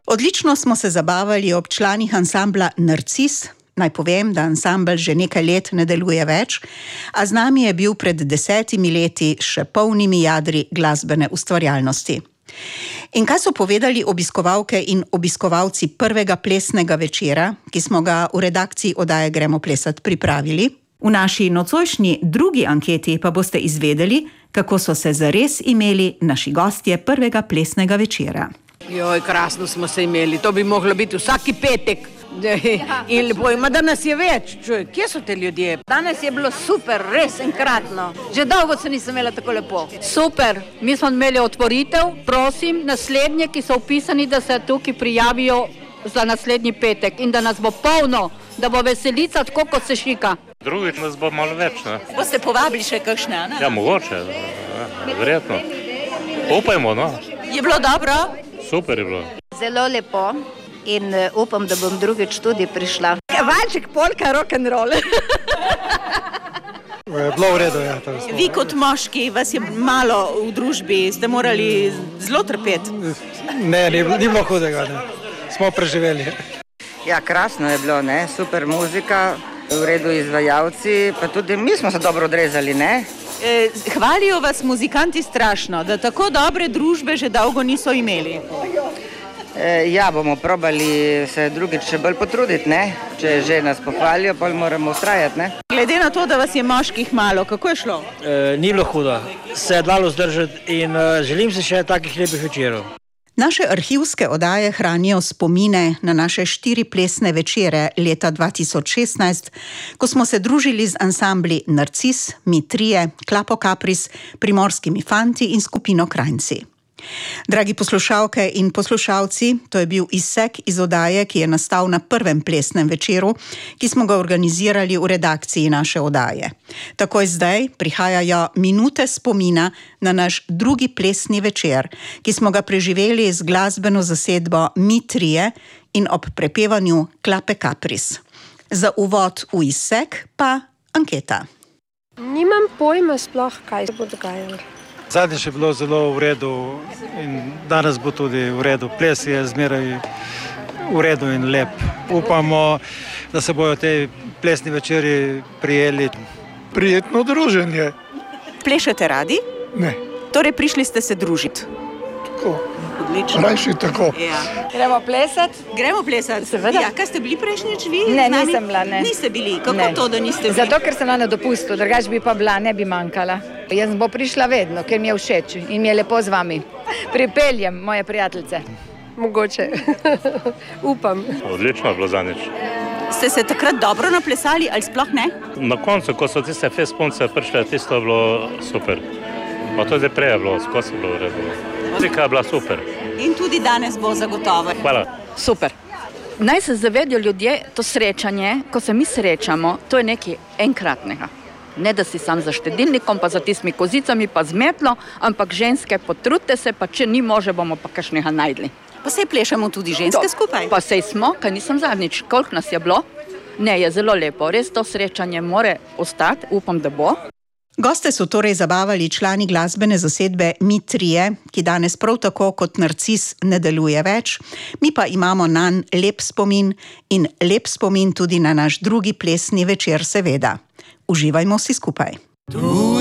Odlično smo se zabavali ob članih ansambla Narcis. Naj povem, da ansambel že nekaj let ne deluje več, a z nami je bil pred 10 leti še polnimi jadri glasbene ustvarjalnosti. In kaj so povedali obiskovalke in obiskovalci prvega plesnega večera, ki smo ga v redakciji oddaje Gremo plesat pripravili? V naši nocojšnji drugi anketi pa boste izvedeli, kako so se zares imeli naši gostje prvega plesnega večera. Joj, krasno smo se imeli, to bi moglo biti vsaki petek. In lepo, ima danes je več, čuj, kje so te ljudje? Danes je bilo super, res enkratno. Že dolgo se nisem imela tako lepo. Super, mi smo imeli otvoritev, prosim, naslednje, ki so upisani, da se tukaj prijavijo za naslednji petek in da nas bo polno, da bo veselica tako, kot se šika. Drugič nas bo malo več, ne? Boste povabili še kakšne, ne? Ja, mogoče, verjetno. Upajmo, no? Je bilo dobro? Super je bilo. Zelo lepo in upam, da bom drugič tudi prišla. Valček, polka, rock'n'roll. Bilo v redu, ja. Vi kot moški, vas je malo v družbi, ste morali zelo trpeti. Ne, ni bilo hudega, ne. Smo preživeli. Ja, krasno je bilo, ne, super muzika, v redu izvajalci, pa tudi mi smo se dobro odrezali, ne. Hvalijo vas muzikanti strašno, da tako dobre družbe že dolgo niso imeli. Ja, bomo probali se drugič še bolj potruditi, ne. Če že nas pohvalijo, potem moramo ustrajati, ne. Glede na to, da vas je moških malo, kako je šlo? Ni bilo hudo, se je dalo zdržati in želim si še takih lepih večerov. Naše arhivske oddaje hranijo spomine na naše 4 plesne večere leta 2016, ko smo se družili z ansambli Narcis, Mi trije, Klapo Kapris, Primorskimi fanti in skupino Krajnci. Dragi poslušalke in poslušalci, to je bil izsek iz oddaje, ki je nastal na prvem plesnem večeru, ki smo ga organizirali v redakciji naše oddaje. Takoj zdaj prihajajo minute spomina na naš drugi plesni večer, ki smo ga preživeli z glasbeno zasedbo Mi trije in ob prepevanju Klape Kapris. Za uvod v izsek pa anketa. Nimam pojma sploh, kaj se bo dogajalo. Zadnjič je bilo zelo v redu in danes bo tudi v redu. Ples je zmeraj v redu in lep. Upamo, da se bojo te plesni večeri prijeli. Prijetno druženje. Plešete radi? Ne. Torej prišli ste se družiti? Tako. Odlično. Rajši tako. Ja. Gremo plesati? Gremo plesati. Seveda. Ja, kaj ste bili prejšnjič vi? Ne, nisem bila, ne. Niste bili? Kako Ne. to, da niste bili? Zato, ker sem na dopustu, drugače bi pa bila, ne bi manjkala. Jaz bo prišla vedno, ker mi je všeč in mi je lepo z vami. Pripeljem moje prijateljice. Mogoče. Upam. Odlično je bilo zadnjič. Ste se takrat dobro naplesali ali sploh ne? Na koncu, ko so tiste festpunce prišle, tisto je bilo super. Pa tudi prej je bilo, skozi je bilo v redu. Muzika je bila super. In tudi danes bo zagotovo. Hvala. Super. Naj se zavedijo ljudje, to srečanje, ko se mi srečamo, to je nekaj enkratnega. Ne da si sam za štedilnikom, pa za tistimi kozicami, pa z metlo, ampak ženske, potrudite se, pa če ni može, bomo pa kakšnega najdli. Pa sej plešemo tudi ženske skupaj. Pa sej smo, kaj nisem zadnjič, koliko nas je bilo? Ne, je zelo lepo, res to srečanje more ostati, upam, da bo. Goste so torej zabavali člani glasbene zasedbe Mi trije, ki danes prav tako kot Narcis ne deluje več. Mi pa imamo nanj lep spomin in lep spomin tudi na naš drugi plesni večer seveda. Uživajmo si skupaj.